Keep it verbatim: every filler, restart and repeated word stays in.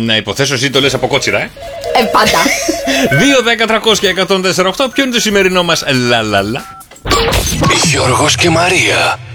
Να υποθέσω εσύ το λες από κότσιρα, ε. Ε, πάντα. δύο, δέκα, τριακόσια, εκατόν τέσσερα οκτώ. Ποιο είναι το σημερινό μας λαλαλα? Γιώργος και Μαρία.